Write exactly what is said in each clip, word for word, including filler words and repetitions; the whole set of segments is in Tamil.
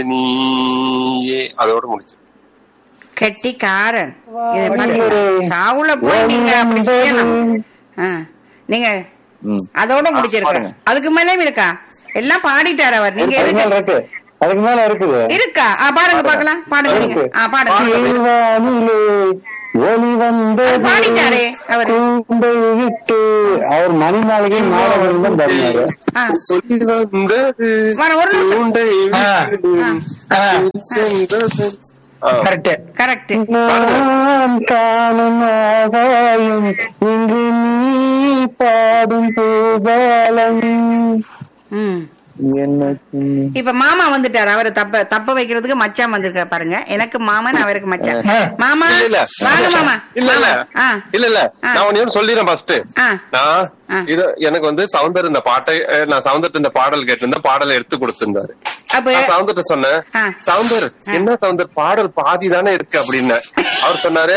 நீயே அதோட முடிச்சு. கெட்டிக்காரன். சாவுல போய் நீங்க அப்படி செய்யணும். நீங்க அதோட முடிச்சிருக்க. அதுக்கு மேலேயும் இருக்கா? எல்லாம் பாடிட்டாரு அவர். நீங்க அதுக்கு மேல இருக்குது இருக்கா? பாருங்க பாக்கலாம். பாடுங்க நீங்க. பாடுங்க. ஒளி வந்து பாடிட்டாரே அவர். விட்டு அவர் மணி நாளைக்கு மாலை தான் பாடினாரு. ஒரு கரெக்ட். நான் காணும் ஆகாயம் இங்கு நீ பாடும் பூபாலம். இப்ப மாமா வந்துட்டாரு. அவரு தப்ப தப்ப வைக்கிறதுக்கு மச்சான் வந்திருக்காரு பாருங்க. எனக்கு மாமன், அவருக்கு மச்சான். மாமா வாங்க மாமா. இல்ல இல்ல இல்ல இல்ல நான் ஒன்னு சொல்லிடுறேன் ஃபர்ஸ்ட். நான் இது எனக்கு வந்து சவுந்தர் இந்த பாட்டை நான் சவுந்தர் இந்த பாடல் கேட்டிருந்தேன். பாடலை எடுத்து கொடுத்திருந்தாரு. சவுந்தர்ட்ட சொன்னேன், சவுந்தர் என்ன சவுந்தர் பாடல் பாதி தானே இருக்கு அப்படின்னு. அவர் சொன்னாரு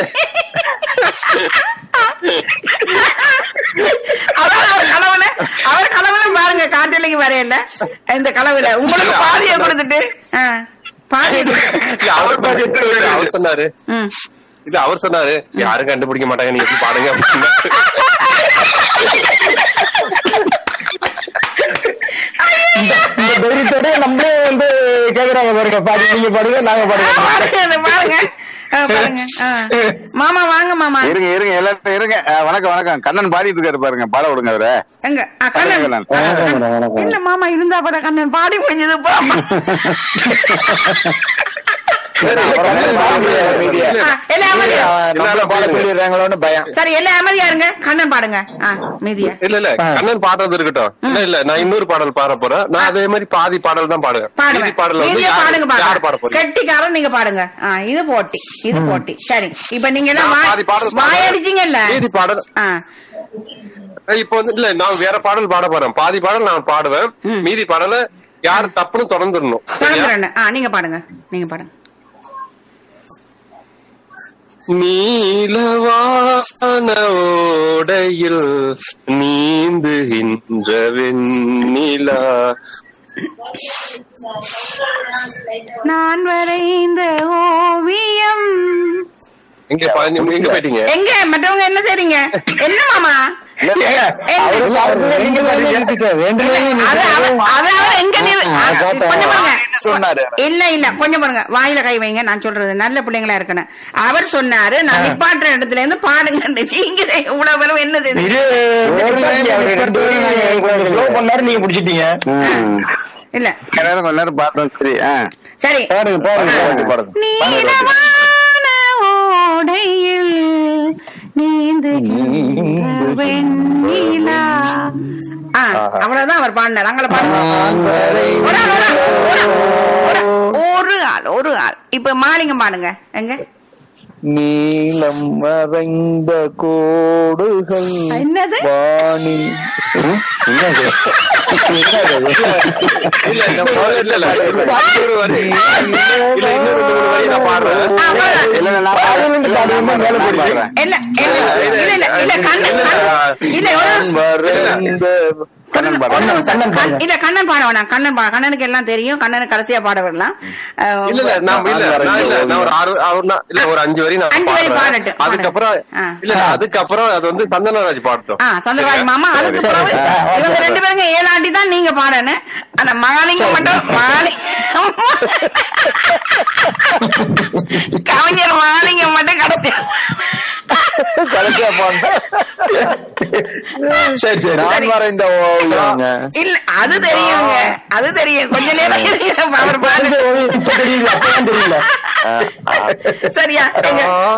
கலவுல அவர் கலவுல பாருங்க. காட்டிலைக்கு வரையல இந்த கலவுல உங்களுக்கு பாதியை கொடுத்துட்டு பாதி அவர் பாதி அவர் சொன்னாரு. இது அவர் சொன்னாரு யாரும் கண்டுபிடிக்க மாட்டாங்க, நீங்க எப்படி பாடுங்க அப்படின்னு. நம்மளே வந்து கேக்குறாங்க பாருங்க, பாடி நீங்க பாடுங்க நாங்க பாடுங்க பாருங்க. மாமா வாங்க மாமா. இருங்க இருங்க எல்லாரும் இருங்க. வணக்கம் வணக்கம். கண்ணன் பாடிட்டு இருக்காரு பாருங்க, பாட விடுங்க அவரை. எங்க கண்ணன் இல்ல மாமா இருந்தா பாட கண்ணன் பாடி முடிஞ்சது. சரி எல்லாம் அமைதியா இருங்க. கண்ணன் பாடுங்க மீதியா. இல்ல இல்ல கண்ணன் பாடுறது இருக்கட்டும். இல்ல இல்ல நான் இன்னொரு பாடல் பாட போறேன். நான் அதே மாதிரி பாதி பாடல் தான் பாடுவேன். பாடுங்க பாடுங்க. கெட்டிக்காரன் நீங்க பாடுங்க. இது போட்டி இது போட்டி. சரி இப்ப நீங்க எல்லாம் வாயடிச்சீங்கல்ல பாடல். இப்ப வந்து இல்ல நான் வேற பாடல் பாட போறேன். பாதி பாடல் நான் பாடுவேன், மீதி பாடல யாரு தப்புன்னு தொடர்ந்துடணும். நீங்க பாடுங்க நீங்க பாடுங்க. நீலவான ஓடையில் நீந்துகின்ற வெண்ணிலா நான் வரைந்த ஓவியம். எங்க எங்க போயிட்டீங்க? எங்க மற்றவங்க என்ன செய்றீங்க? என்ன மாமா இல்ல இல்ல கொஞ்சம் பாருங்க. வாயில கை வைங்க. நான் சொல்றது நல்ல பிள்ளைங்களா இருக்கணும். அவர் சொன்னாரு நான் நிப்பாட்டுற இடத்துல இருந்து பாடுங்க. நீங்க இவ்வளவு பேரும் என்னது நீங்க பிடிச்சிட்டீங்க. இல்ல கொஞ்ச நேரம் பார்த்தோம். சரி சரி நீலவான ஓடையில் நீந்து வெண்ணிலா. அவ்வளவுதான் அவர் பாடினார். அங்கே பாடுங்க. ஒரு ஆள் ஒரு ஆள். இப்ப மாலிங்கம் பாடுங்க. எங்க நீலம் மறைந்த கோடுகள் என்னது வானில் இல்ல கண்ணன் பாட வேணாம். கண்ணன் கண்ணனுக்கு எல்லாம் தெரியும். கண்ணனுக்கு கடைசியா பாட விடலாம். ஒரு அஞ்சு வரி அஞ்சு வரி பாடட்டும். அதுக்கப்புறம் இல்ல அதுக்கப்புறம் அது வந்து சந்தனராஜ் பாடட்டும். சந்தனராஜ் மாமா. அதுக்கப்புறம் இவங்க ரெண்டு பேருங்க ஏழாண்டி தான் நீங்க பாடணும். அந்த மகாலிங்க மட்டும் கவிஞர் மகாலிங்க மட்டும் கடைசி கடைசியா பாட. சரி சரி நான் வரைந்த ஓவியம். இல்ல அது தெரியுங்க. அது தெரியும். கொஞ்ச நேரம் அவர் பாருங்க. தெரியல சரியா.